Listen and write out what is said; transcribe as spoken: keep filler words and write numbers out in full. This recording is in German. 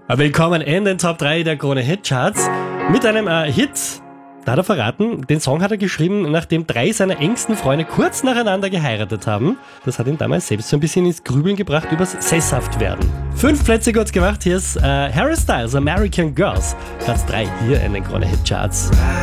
Willkommen in den Top drei der Krone Hitcharts mit einem äh, Hit. Da hat er verraten, den Song hat er geschrieben, nachdem drei seiner engsten Freunde kurz nacheinander geheiratet haben. Das hat ihn damals selbst so ein bisschen ins Grübeln gebracht übers Sesshaftwerden. Fünf Plätze kurz gemacht, hier ist äh, Harry Styles, American Girls. Platz drei hier in den Krone Hitcharts.